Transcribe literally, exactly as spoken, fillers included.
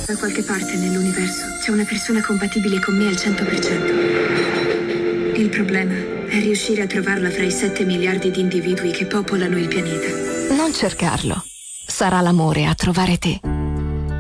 Da qualche parte nell'universo c'è una persona compatibile con me al cento per cento. Il problema è riuscire a trovarla fra i sette miliardi di individui che popolano il pianeta. Non cercarlo. Sarà l'amore a trovare te.